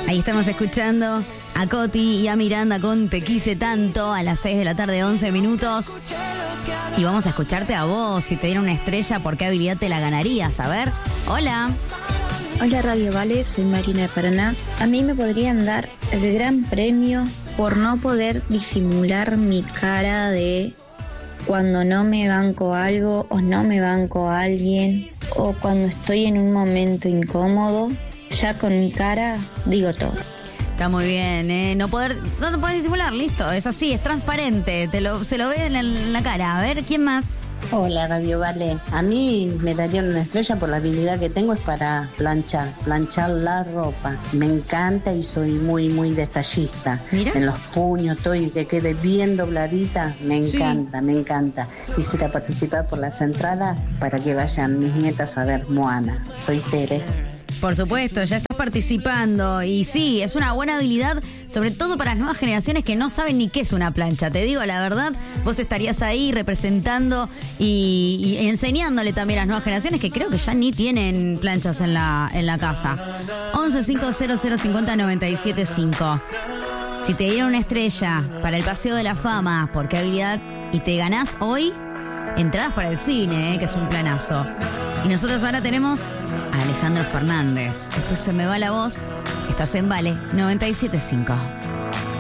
Ahí estamos escuchando a Coti y a Miranda con Te Quise Tanto a las 6 de la tarde, 11 minutos. Y vamos a escucharte a vos. Si te dieran una estrella, ¿por qué habilidad te la ganarías? A ver, hola. Hola Radio Vale, soy Marina de Paraná. A mí me podrían dar el gran premio por no poder disimular mi cara de cuando no me banco algo o no me banco a alguien o cuando estoy en un momento incómodo. Ya con mi cara digo todo. Está muy bien, ¿eh? No podés disimular, listo, es así, es transparente, se lo ve en la cara. A ver, ¿quién más? Hola Radio Vale, a mí me darían una estrella por la habilidad que tengo es para planchar la ropa. Me encanta y soy muy detallista. Mira. En los puños, todo y que quede bien dobladita, me encanta, me encanta. Quisiera participar por las entradas para que vayan mis nietas a ver Moana. Soy Tere. Por supuesto, ya estás participando y sí, es una buena habilidad, sobre todo para las nuevas generaciones que no saben ni qué es una plancha. Te digo la verdad, vos estarías ahí representando y enseñándole también a las nuevas generaciones que creo que ya ni tienen planchas en la casa. 1150050975. Si te dieron una estrella para el Paseo de la Fama, ¿por qué habilidad? Y te ganás hoy entradas para el cine, que es un planazo. Y nosotros ahora tenemos a Alejandro Fernández. Esto es Se Me Va la Voz. Estás en Vale 97.5.